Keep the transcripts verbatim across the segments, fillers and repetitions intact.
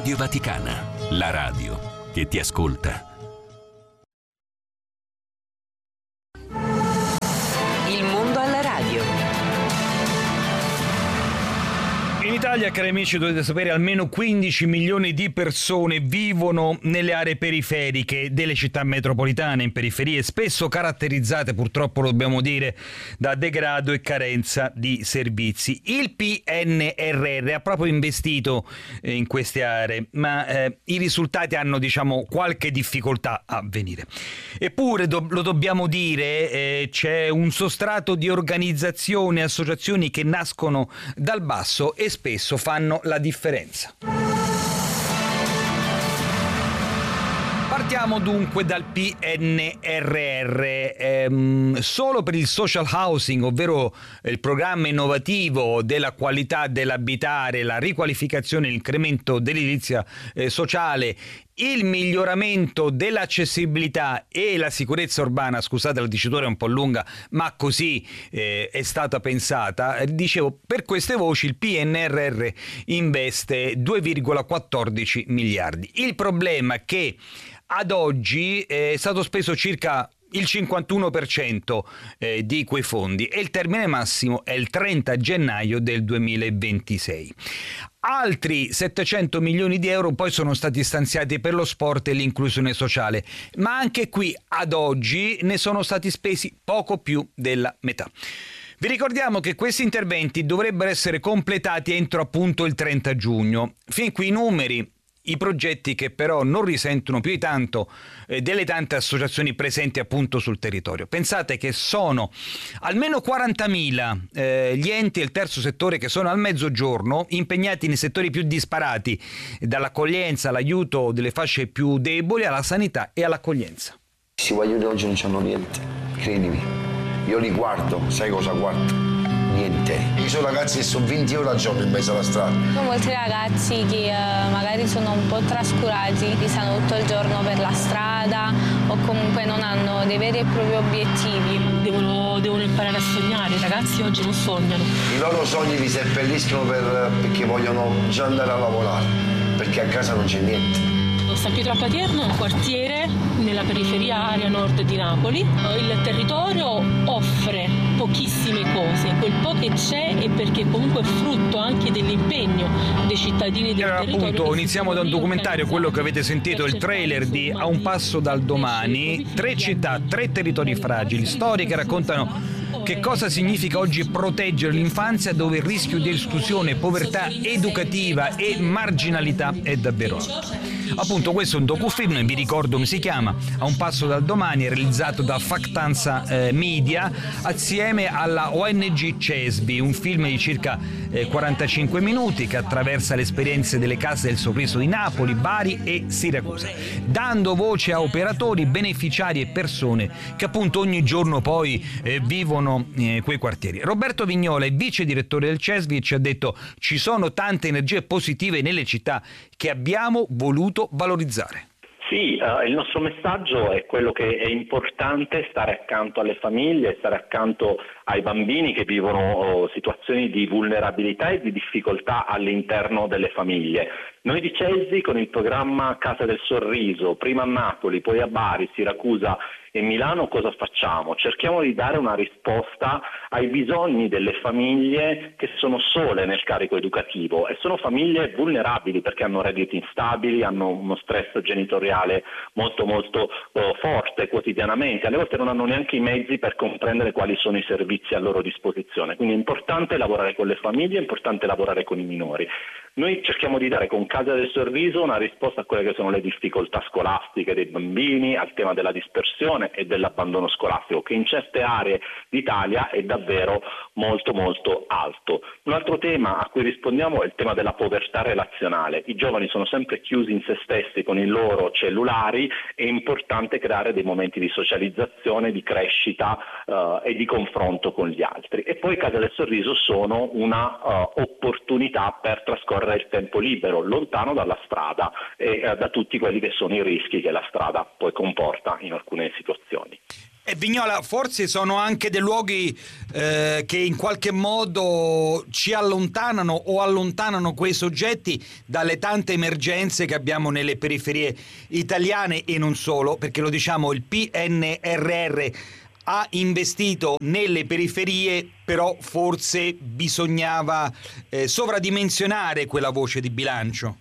Radio Vaticana, la radio che ti ascolta. Il mondo alla radio. In Italia, cari amici, dovete sapere, almeno quindici milioni di persone vivono nelle aree periferiche delle città metropolitane, in periferie spesso caratterizzate, purtroppo lo dobbiamo dire, da degrado e carenza di servizi. Il P N R R ha proprio investito eh, in queste aree, ma eh, i risultati hanno, diciamo, qualche difficoltà a venire. Eppure, do- lo dobbiamo dire, eh, c'è un sostrato di organizzazioni e associazioni che nascono dal basso e spesso fanno la differenza. Partiamo dunque dal P N R R. Ehm, solo per il social housing, ovvero il programma innovativo della qualità dell'abitare, la riqualificazione e l'incremento dell'edilizia eh, sociale, il miglioramento dell'accessibilità e la sicurezza urbana, scusate la dicitura è un po' lunga, ma così eh, è stata pensata. Dicevo, per queste voci il P N R R investe due virgola quattordici miliardi. Il problema è che ad oggi è stato speso circa il cinquantuno per cento eh, di quei fondi e il termine massimo è il trenta gennaio del duemilaventisei. Altri settecento milioni di euro poi sono stati stanziati per lo sport e l'inclusione sociale, ma anche qui ad oggi ne sono stati spesi poco più della metà. Vi ricordiamo che questi interventi dovrebbero essere completati entro appunto il trenta giugno. Fin qui i numeri. I progetti che però non risentono più di tanto eh, delle tante associazioni presenti appunto sul territorio. Pensate che sono almeno quarantamila eh, gli enti del terzo settore che sono al mezzogiorno impegnati nei settori più disparati, dall'accoglienza all'aiuto delle fasce più deboli, alla sanità e all'accoglienza. Si voglio di oggi non c'hanno niente, credimi. Io li guardo, sai cosa guardo? Niente. Ci sono ragazzi che sono venti ore al giorno in mezzo alla strada. Sono molti ragazzi che uh, magari sono un po' trascurati, che stanno tutto il giorno per la strada o comunque non hanno dei veri e propri obiettivi. Devono, devono imparare a sognare, i ragazzi oggi non sognano. I loro sogni li seppelliscono per, perché vogliono già andare a lavorare, perché a casa non c'è niente. San Pietro a Patierno è un quartiere nella periferia area nord di Napoli. Il territorio offre pochissime cose, quel po' che c'è è perché comunque è frutto anche dell'impegno dei cittadini del allora, territorio. Appunto, iniziamo da un documentario, quello che avete sentito, il trailer di A un passo dal domani. Tre città, tre territori fragili, storie che raccontano che cosa significa oggi proteggere l'infanzia dove il rischio di esclusione, povertà educativa e marginalità è davvero alto. Appunto, questo è un docufilm, vi ricordo come si chiama, A un passo dal domani, realizzato da Factanza eh, Media assieme alla O N G Cesbi, un film di circa eh, quarantacinque minuti che attraversa le esperienze delle case del sorriso di Napoli, Bari e Siracusa, dando voce a operatori, beneficiari e persone che appunto ogni giorno poi eh, vivono eh, quei quartieri. Roberto Vignola è vice direttore del Cesbi e ci ha detto: ci sono tante energie positive nelle città che abbiamo voluto valorizzare. Sì, uh, il nostro messaggio è quello che è importante stare accanto alle famiglie, stare accanto ai bambini che vivono oh, situazioni di vulnerabilità e di difficoltà all'interno delle famiglie. Noi di Cesbi, con il programma Casa del Sorriso, prima a Napoli, poi a Bari, Siracusa e Milano, cosa facciamo? Cerchiamo di dare una risposta ai bisogni delle famiglie che sono sole nel carico educativo e sono famiglie vulnerabili perché hanno redditi instabili, hanno uno stress genitoriale molto molto uh, forte quotidianamente, alle volte non hanno neanche i mezzi per comprendere quali sono i servizi a loro disposizione. Quindi è importante lavorare con le famiglie, è importante lavorare con i minori. Noi cerchiamo di dare con Casa del Sorriso una risposta a quelle che sono le difficoltà scolastiche dei bambini, al tema della dispersione e dell'abbandono scolastico, che in certe aree d'Italia è davvero molto molto alto. Un altro tema a cui rispondiamo è il tema della povertà relazionale. I giovani sono sempre chiusi in se stessi con i loro cellulari, è importante creare dei momenti di socializzazione, di crescita uh, e di confronto con gli altri. E poi Casa del Sorriso sono una uh, opportunità per trascorrere il tempo libero, lontano dalla strada e uh, da tutti quelli che sono i rischi che la strada poi comporta in alcune situazioni. E Vignola, forse sono anche dei luoghi eh, che in qualche modo ci allontanano o allontanano quei soggetti dalle tante emergenze che abbiamo nelle periferie italiane e non solo, perché lo diciamo, il P N R R ha investito nelle periferie, però forse bisognava eh, sovradimensionare quella voce di bilancio.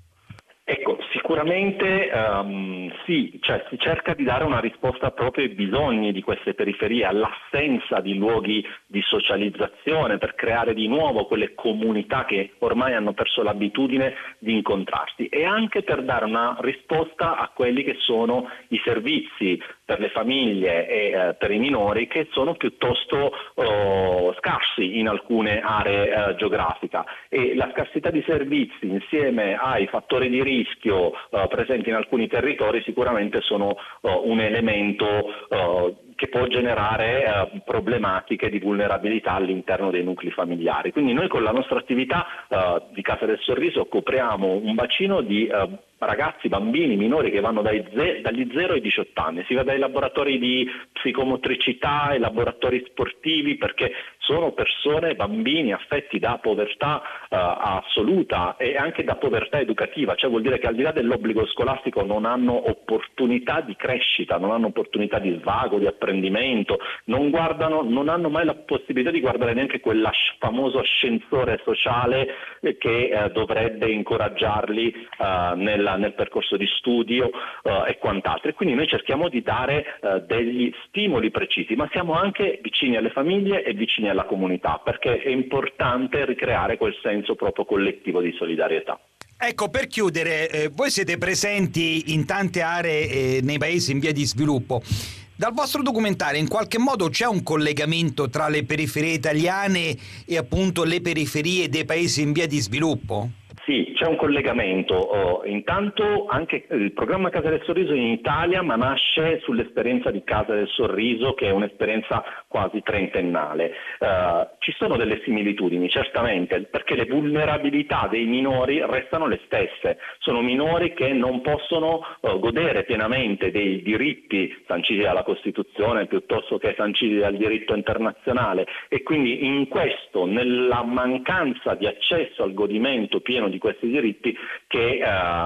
Ecco, sicuramente um, sì, cioè si cerca di dare una risposta proprio ai bisogni di queste periferie, all'assenza di luoghi di socializzazione, per creare di nuovo quelle comunità che ormai hanno perso l'abitudine di incontrarsi, e anche per dare una risposta a quelli che sono i servizi per le famiglie e eh, per i minori, che sono piuttosto oh, scarsi in alcune aree eh, geografiche, e la scarsità di servizi insieme ai fattori di rischio eh, presenti in alcuni territori sicuramente sono oh, un elemento oh, che può generare eh, problematiche di vulnerabilità all'interno dei nuclei familiari. Quindi noi con la nostra attività eh, di Casa del Sorriso copriamo un bacino di eh, ragazzi, bambini, minori che vanno dai ze- dagli zero ai diciotto anni, si va dai laboratori di psicomotricità ai laboratori sportivi, perché sono persone, bambini affetti da povertà eh, assoluta e anche da povertà educativa, cioè vuol dire che al di là dell'obbligo scolastico non hanno opportunità di crescita, non hanno opportunità di svago, di apprendimento, non guardano, non hanno mai la possibilità di guardare neanche quel famoso ascensore sociale eh, che eh, dovrebbe incoraggiarli eh, nel nel percorso di studio uh, e quant'altro. E quindi noi cerchiamo di dare uh, degli stimoli precisi, ma siamo anche vicini alle famiglie e vicini alla comunità, perché è importante ricreare quel senso proprio collettivo di solidarietà. Ecco, per chiudere, eh, voi siete presenti in tante aree eh, nei paesi in via di sviluppo. Dal vostro documentario in qualche modo c'è un collegamento tra le periferie italiane e appunto le periferie dei paesi in via di sviluppo? Sì, c'è un collegamento. Oh, intanto anche il programma Casa del Sorriso in Italia, ma nasce sull'esperienza di Casa del Sorriso, che è un'esperienza quasi trentennale. Uh, ci sono delle similitudini, certamente, perché le vulnerabilità dei minori restano le stesse. Sono minori che non possono uh, godere pienamente dei diritti sanciti dalla Costituzione piuttosto che sanciti dal diritto internazionale, e quindi in questo, nella mancanza di accesso al godimento pieno di di questi diritti, che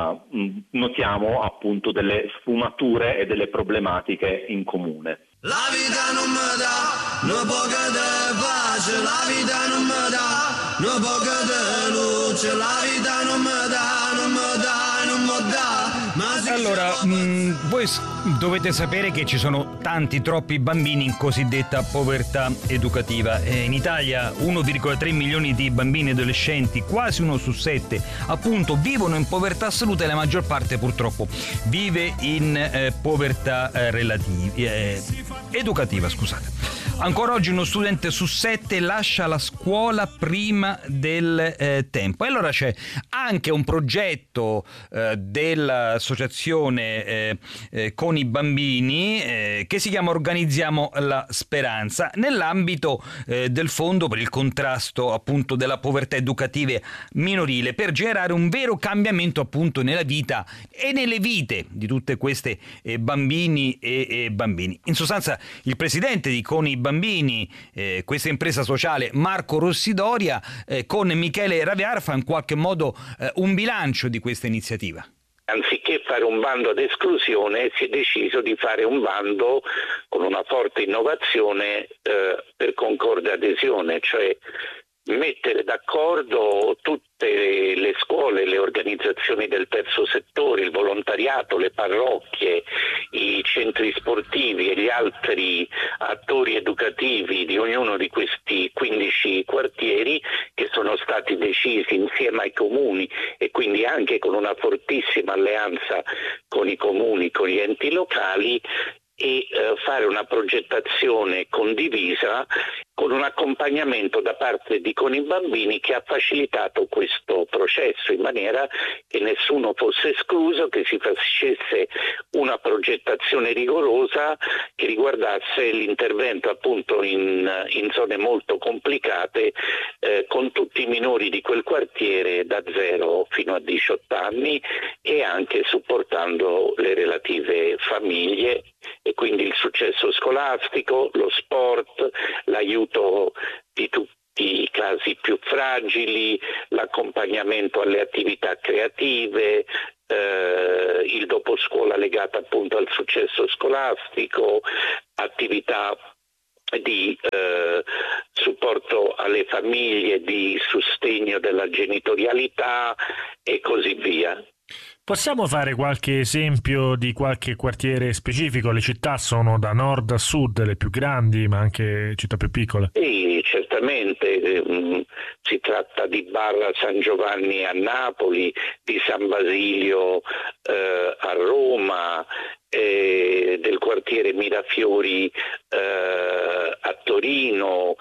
eh, notiamo appunto delle sfumature e delle problematiche in comune. La vita non mi dà no poca de pace, la vita non mi dà no poca de luce, la vita non mi dà, non mi dà, non mi dà. Allora, mh, voi dovete sapere che ci sono tanti, troppi bambini in cosiddetta povertà educativa. E in Italia uno virgola tre milioni di bambini e adolescenti, quasi uno su sette, appunto vivono in povertà assoluta, e la maggior parte purtroppo vive in eh, povertà eh, relativa, eh, educativa, scusate. Ancora oggi uno studente su sette lascia la scuola prima del eh, tempo. E allora c'è anche un progetto eh, dell'associazione eh, eh, con i bambini eh, che si chiama Organizziamo la Speranza, nell'ambito eh, del fondo per il contrasto appunto della povertà educativa minorile, per generare un vero cambiamento appunto nella vita e nelle vite di tutte queste eh, bambini e, e bambini. In sostanza, il presidente di Con i Bambini, eh, questa impresa sociale, Marco Rossidoria, eh, con Michele Raviar fa in qualche modo eh, un bilancio di questa iniziativa. Anziché fare un bando ad esclusione, si è deciso di fare un bando con una forte innovazione eh, per concorde adesione, cioè mettere d'accordo tutte le scuole, le organizzazioni del terzo settore, il volontariato, le parrocchie, i centri sportivi e gli altri attori educativi di ognuno di questi quindici quartieri, che sono stati decisi insieme ai comuni e quindi anche con una fortissima alleanza con i comuni, con gli enti locali, e eh, fare una progettazione condivisa con un accompagnamento da parte di Con i Bambini che ha facilitato questo processo in maniera che nessuno fosse escluso, che si facesse una progettazione rigorosa che riguardasse l'intervento appunto in, in zone molto complicate eh, con tutti i minori di quel quartiere da zero fino a diciotto anni e anche supportando le relative famiglie e quindi il successo scolastico, lo sport, l'aiuto di tutti i casi più fragili, l'accompagnamento alle attività creative, eh, il doposcuola legato appunto al successo scolastico, attività di eh, supporto alle famiglie, di sostegno della genitorialità e così via. Possiamo fare qualche esempio di qualche quartiere specifico? Le città sono da nord a sud, le più grandi, ma anche città più piccole. Sì, certamente. Si tratta di Barra San Giovanni a Napoli, di San Basilio eh, a Roma, eh, del quartiere Mirafiori eh, a Torino,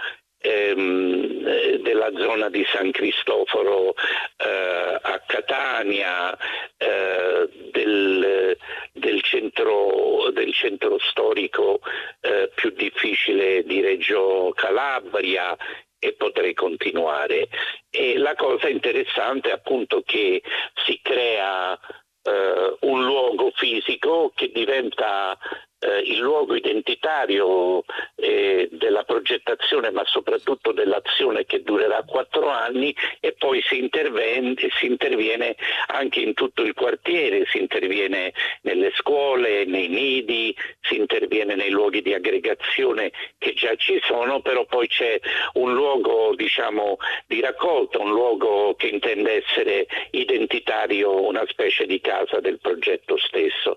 Ehm, della zona di San Cristoforo eh, a Catania, eh, del, del, centro, del centro storico eh, più difficile di Reggio Calabria e potrei continuare. E la cosa interessante è appunto che si crea eh, un luogo fisico che diventa Eh, il luogo identitario eh, della progettazione ma soprattutto dell'azione che durerà quattro anni e poi si interviene, si interviene anche in tutto il quartiere, si interviene nelle scuole, nei nidi, si interviene nei luoghi di aggregazione che già ci sono, però poi c'è un luogo diciamo di raccolta, un luogo che intende essere identitario, una specie di casa del progetto stesso.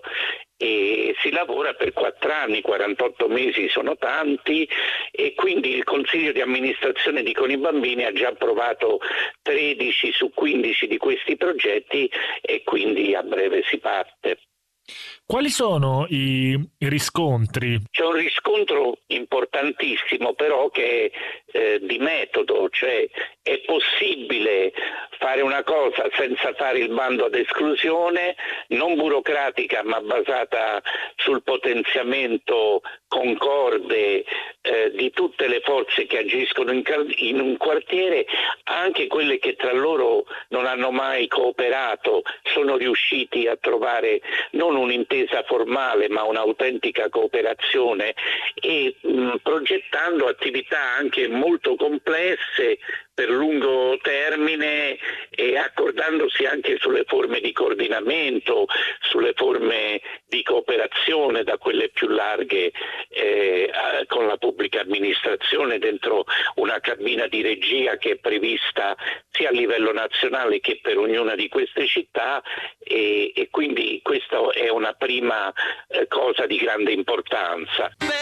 E si lavora per quattro anni, quarantotto mesi sono tanti e quindi il Consiglio di amministrazione di Con i Bambini ha già approvato tredici su quindici di questi progetti e quindi a breve si parte. Quali sono i riscontri? C'è un riscontro importantissimo però che è eh, di metodo, cioè è possibile fare una cosa senza fare il bando ad esclusione, non burocratica ma basata sul potenziamento concorde eh, di tutte le forze che agiscono in, in un quartiere, anche quelle che tra loro non hanno mai cooperato, sono riusciti a trovare non un'intesa formale ma un'autentica cooperazione e mh, progettando attività anche molto complesse per lungo termine e accordandosi anche sulle forme di coordinamento, sulle forme di cooperazione da quelle più larghe eh, con la pubblica amministrazione dentro una cabina di regia che è prevista sia a livello nazionale che per ognuna di queste città e, e quindi questa è una prima eh, cosa di grande importanza.